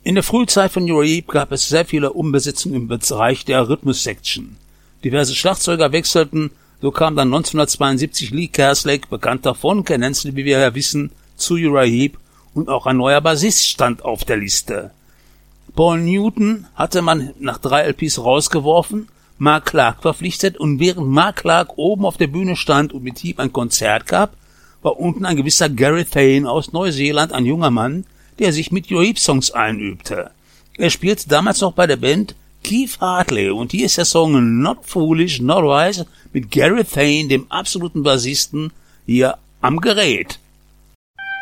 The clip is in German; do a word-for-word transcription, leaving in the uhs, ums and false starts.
In der Frühzeit von Uriah Heep gab es sehr viele Umbesetzungen im Bereich der Rhythmus-Section. Diverse Schlagzeuger wechselten, so kam dann neunzehnhundertzweiundsiebzig Lee Kerslake, bekannter von Ken Hensley, wie wir ja wissen, zu Uriah Heep, und auch ein neuer Bassist stand auf der Liste. Paul Newton hatte man nach drei L Ps rausgeworfen, Mark Clark verpflichtet, und während Mark Clark oben auf der Bühne stand und mit Heep ein Konzert gab, war unten ein gewisser Gary Thane aus Neuseeland, ein junger Mann, der sich mit Uriah Heep Songs einübte. Er spielte damals noch bei der Band Keith Hartley, und hier ist der Song Not Foolish, Not Wise mit Gary Thane, dem absoluten Bassisten, hier am Gerät.